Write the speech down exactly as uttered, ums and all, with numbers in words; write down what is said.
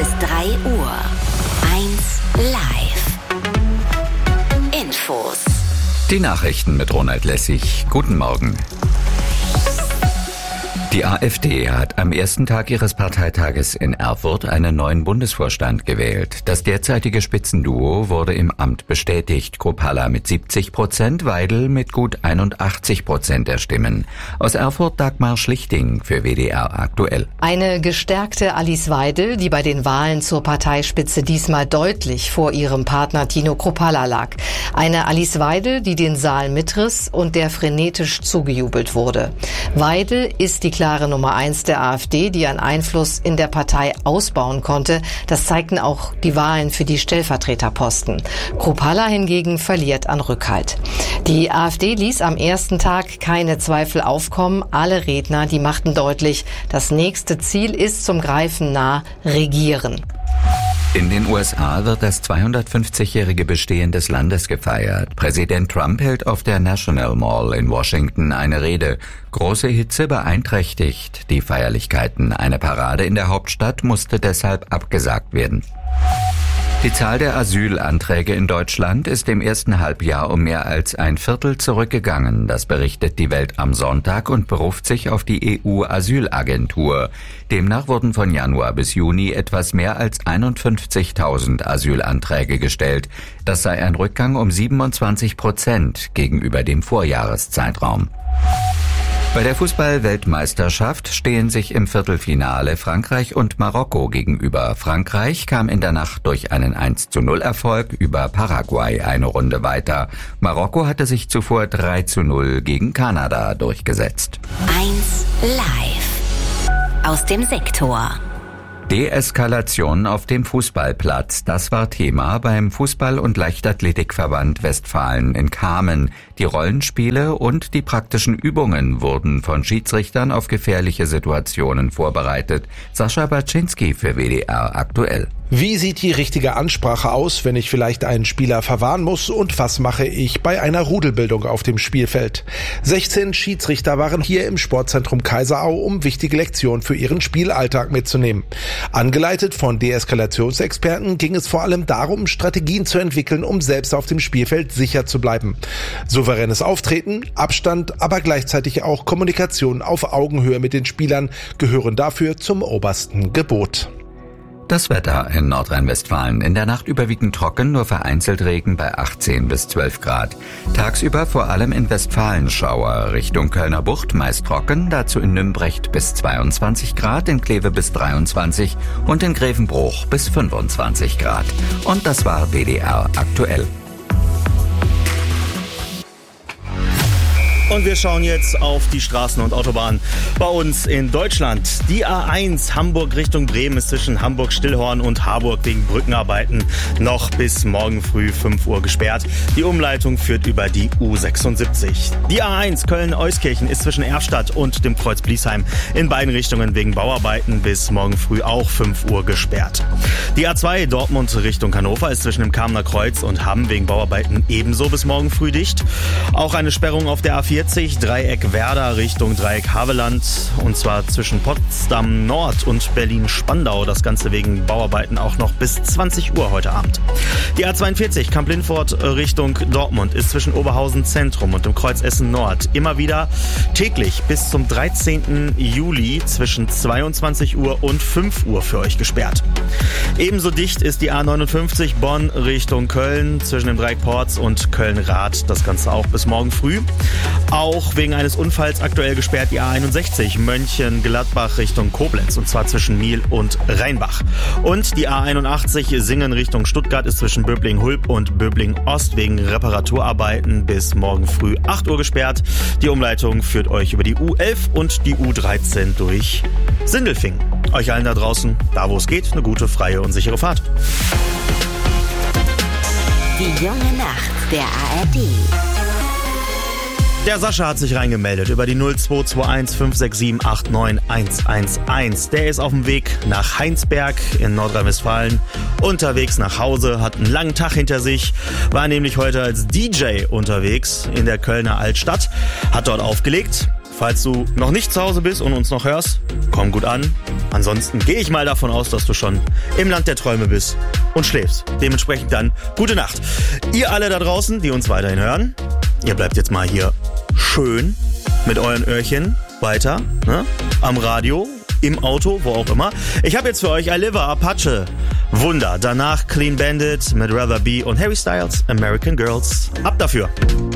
ist drei Uhr. eins live. Infos. Die Nachrichten mit Ronald Lessig. Guten Morgen. Die AfD hat am ersten Tag ihres Parteitages in Erfurt einen neuen Bundesvorstand gewählt. Das derzeitige Spitzenduo wurde im Amt bestätigt. Kropala mit siebzig Prozent, Weidel mit gut einundachtzig Prozent der Stimmen. Aus Erfurt Dagmar Schlichting für W D R aktuell. Eine gestärkte Alice Weidel, die bei den Wahlen zur Parteispitze diesmal deutlich vor ihrem Partner Tino Kropala lag. Eine Alice Weidel, die den Saal mitriss und der frenetisch zugejubelt wurde. Weidel ist die klare Nummer eins der AfD, die an Einfluss in der Partei ausbauen konnte. Das zeigten auch die Wahlen für die Stellvertreterposten. Kropala hingegen verliert an Rückhalt. Die AfD ließ am ersten Tag keine Zweifel aufkommen. Alle Redner, die machten deutlich, das nächste Ziel ist zum Greifen nah: Regieren. In den U S A wird das zweihundertfünfzigjährige Bestehen des Landes gefeiert. Präsident Trump hält auf der National Mall in Washington eine Rede. Große Hitze beeinträchtigt die Feierlichkeiten. Eine Parade in der Hauptstadt musste deshalb abgesagt werden. Die Zahl der Asylanträge in Deutschland ist im ersten Halbjahr um mehr als ein Viertel zurückgegangen. Das berichtet die Welt am Sonntag und beruft sich auf die E U-Asylagentur. Demnach wurden von Januar bis Juni etwas mehr als einundfünfzigtausend Asylanträge gestellt. Das sei ein Rückgang um siebenundzwanzig Prozent gegenüber dem Vorjahreszeitraum. Bei der Fußball-Weltmeisterschaft stehen sich im Viertelfinale Frankreich und Marokko gegenüber. Frankreich kam in der Nacht durch einen eins zu null Erfolg über Paraguay eine Runde weiter. Marokko hatte sich zuvor drei zu null gegen Kanada durchgesetzt. eins live. Aus dem Sektor. Deeskalation auf dem Fußballplatz, das war Thema beim Fußball- und Leichtathletikverband Westfalen in Kamen. Die Rollenspiele und die praktischen Übungen wurden von Schiedsrichtern auf gefährliche Situationen vorbereitet. Sascha Baczynski für W D R aktuell. Wie sieht die richtige Ansprache aus, wenn ich vielleicht einen Spieler verwahren muss, und was mache ich bei einer Rudelbildung auf dem Spielfeld? sechzehn Schiedsrichter waren hier im Sportzentrum Kaiserau, um wichtige Lektionen für ihren Spielalltag mitzunehmen. Angeleitet von Deeskalationsexperten ging es vor allem darum, Strategien zu entwickeln, um selbst auf dem Spielfeld sicher zu bleiben. Souveränes Auftreten, Abstand, aber gleichzeitig auch Kommunikation auf Augenhöhe mit den Spielern gehören dafür zum obersten Gebot. Das Wetter in Nordrhein-Westfalen. In der Nacht überwiegend trocken, nur vereinzelt Regen bei achtzehn bis zwölf Grad. Tagsüber vor allem in Westfalen Schauer. Richtung Kölner Bucht meist trocken, dazu in Nümbrecht bis zweiundzwanzig Grad, in Kleve bis dreiundzwanzig und in Grevenbruch bis fünfundzwanzig Grad. Und das war W D R aktuell. Und wir schauen jetzt auf die Straßen und Autobahnen bei uns in Deutschland. Die A eins Hamburg Richtung Bremen ist zwischen Hamburg-Stillhorn und Harburg wegen Brückenarbeiten noch bis morgen früh fünf Uhr gesperrt. Die Umleitung führt über die U sechsundsiebzig. Die A eins Köln-Euskirchen ist zwischen Erfstadt und dem Kreuz Bliesheim in beiden Richtungen wegen Bauarbeiten bis morgen früh auch fünf Uhr gesperrt. Die A zwei Dortmund Richtung Hannover ist zwischen dem Kamener Kreuz und Hamm wegen Bauarbeiten ebenso bis morgen früh dicht. Auch eine Sperrung auf der A vierzig Dreieck Werder Richtung Dreieck Havelland, und zwar zwischen Potsdam Nord und Berlin-Spandau. Das Ganze wegen Bauarbeiten auch noch bis zwanzig Uhr heute Abend. Die A zweiundvierzig Kamp-Lindfort Richtung Dortmund ist zwischen Oberhausen Zentrum und dem Kreuz Essen Nord immer wieder täglich bis zum dreizehnten Juli zwischen zweiundzwanzig Uhr und fünf Uhr für euch gesperrt. Ebenso dicht ist die A neunundfünfzig Bonn Richtung Köln zwischen dem Dreieck Porz und Köln-Rath. Das Ganze auch bis morgen früh. Auch wegen eines Unfalls aktuell gesperrt die A einundsechzig Mönchengladbach Richtung Koblenz, und zwar zwischen Miel und Rheinbach. Und die A einundachtzig Singen Richtung Stuttgart ist zwischen Böbling-Hulb und Böbling-Ost wegen Reparaturarbeiten bis morgen früh acht Uhr gesperrt. Die Umleitung führt euch über die U elf und die U dreizehn durch Sindelfingen. Euch allen da draußen, da wo es geht, eine gute, freie und sichere Fahrt. Die junge Nacht der A R D. Der Sascha hat sich reingemeldet über die null zwei zwei eins fünf sechs sieben acht neun eins eins eins. Der ist auf dem Weg nach Heinsberg in Nordrhein-Westfalen unterwegs nach Hause, hat einen langen Tag hinter sich, war nämlich heute als D J unterwegs in der Kölner Altstadt, hat dort aufgelegt, falls du noch nicht zu Hause bist und uns noch hörst, komm gut an. Ansonsten gehe ich mal davon aus, dass du schon im Land der Träume bist und schläfst. Dementsprechend dann gute Nacht. Ihr alle da draußen, die uns weiterhin hören, ihr bleibt jetzt mal hier schön mit euren Öhrchen weiter, ne? Am Radio, im Auto, wo auch immer. Ich habe jetzt für euch I Live a Apache. Wunder. Danach Clean Bandit mit Rather Be und Harry Styles, American Girls. Ab dafür.